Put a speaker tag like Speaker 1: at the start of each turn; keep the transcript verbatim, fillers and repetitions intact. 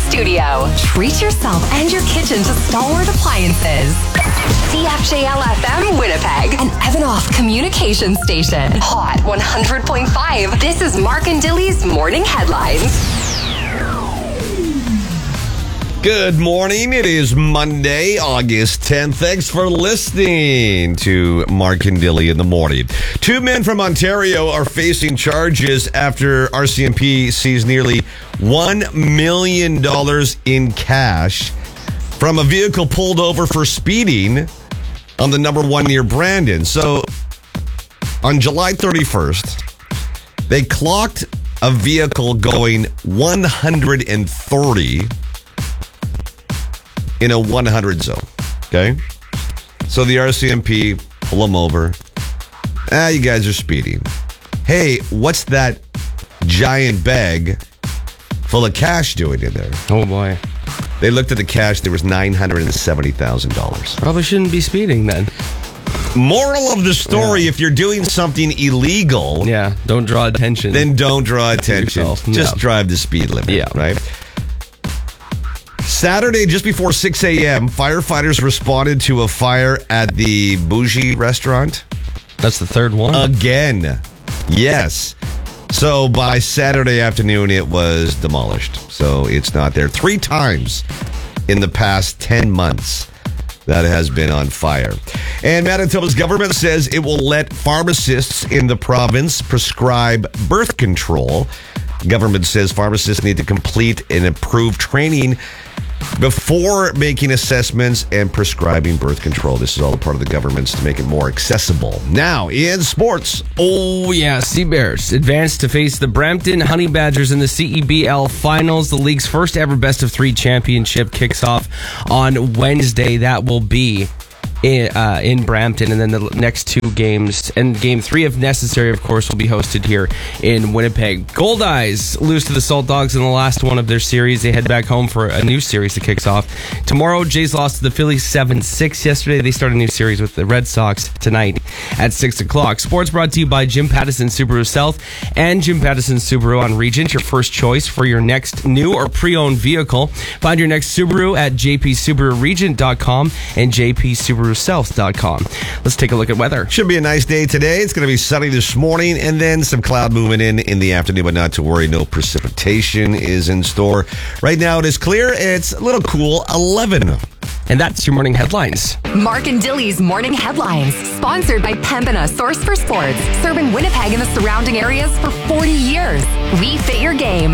Speaker 1: studio. Treat yourself and your kitchen to Stalwart Appliances. C F J L F M Winnipeg, an Evanoff communication station. Hot one hundred point five. This is Mark and Dilly's Morning Headlines.
Speaker 2: Good morning. It is Monday, August tenth. Thanks for listening to Mark and Dilly in the morning. Two men from Ontario are facing charges after R C M P seized nearly one million dollars in cash from a vehicle pulled over for speeding on the number one near Brandon. So on July thirty-first, they clocked a vehicle going one hundred thirty in a one hundred zone, okay? So the R C M P pull them over. Ah, you guys are speeding. Hey, what's that giant bag full of cash doing in there?
Speaker 3: Oh, boy.
Speaker 2: They looked at the cash. There was nine hundred seventy thousand dollars.
Speaker 3: Probably shouldn't be speeding then.
Speaker 2: Moral of the story,
Speaker 3: Yeah.
Speaker 2: if you're doing something illegal,
Speaker 3: Yeah, don't draw attention.
Speaker 2: then don't draw attention.
Speaker 3: yourself.
Speaker 2: Just
Speaker 3: Yeah.
Speaker 2: drive the speed limit,
Speaker 3: Yeah.
Speaker 2: right? Saturday, just before six a.m., firefighters responded to a fire at the Bougie restaurant.
Speaker 3: That's the third one.
Speaker 2: Again. Yes. So by Saturday afternoon, it was demolished. So it's not there. Three times in the past ten months that has been on fire. And Manitoba's government says it will let pharmacists in the province prescribe birth control. Government says pharmacists need to complete and improve training before making assessments and prescribing birth control. This is all a part of the government's to make it more accessible. Now, in sports.
Speaker 3: Oh, yeah. Sea Bears advanced to face the Brampton Honey Badgers in the C E B L Finals. The league's first ever best of three championship kicks off on Wednesday. That will be in, uh, in Brampton, and then the next two games, and game three, if necessary, of course, will be hosted here in Winnipeg. Gold Eyes lose to the Salt Dogs in the last one of their series. They head back home for a new series that kicks off tomorrow. Jays lost to the Phillies seven six yesterday. They start a new series with the Red Sox tonight at six o'clock. Sports brought to you by Jim Pattison Subaru South and Jim Pattison Subaru on Regent, your first choice for your next new or pre-owned vehicle. Find your next Subaru at j p subaru regent dot com and j p subaru south dot com. Let's take a look at weather.
Speaker 2: Should be a nice day today. It's going to be sunny this morning and then some cloud moving in in the afternoon, but not to worry. No precipitation is in store. Right now it is clear. It's a little cool, eleven.
Speaker 3: And that's your morning headlines.
Speaker 1: Mark and Dilly's Morning Headlines, sponsored by Pembina Source for Sports, serving Winnipeg and the surrounding areas for forty years. We fit your game.